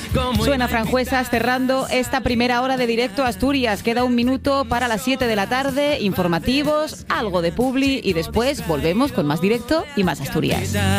Suena Franjuesas cerrando esta primera hora de Directo a Asturias. Queda un minuto para las 7 de la tarde, informativos, algo de publi y después volvemos con más Directo y más Asturias.